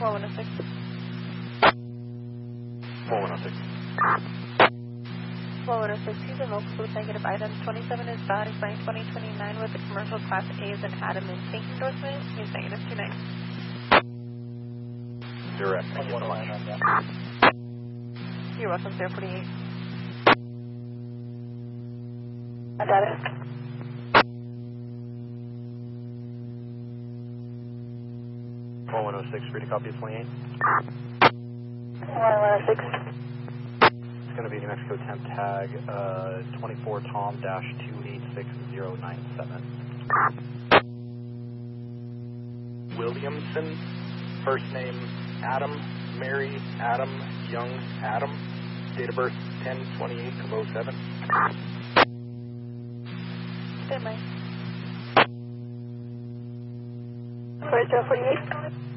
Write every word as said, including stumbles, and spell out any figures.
four one oh six. four one oh six. four one oh six, he's a local with negative items. twenty-seven is valid, expiring twenty twenty-nine with the commercial class A's and Adam in tank endorsement. He's negative two nine. Direct, thank you so much. You're welcome, zero forty-eight. I got it. four one oh six, free to copy twenty-eight. one one oh six. It's going to be New Mexico temp tag uh, twenty-four Tom two eight six zero nine seven. Williamson, first name Adam, Mary, Adam, Young, Adam, date of birth ten twenty-eight of oh seven. Stand by. zero forty-eight.